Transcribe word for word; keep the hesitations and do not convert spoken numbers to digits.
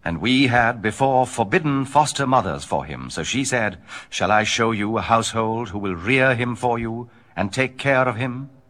And we had before forbidden foster mothers for him. So she said, shall I show you a household who will rear him for you and take care of him?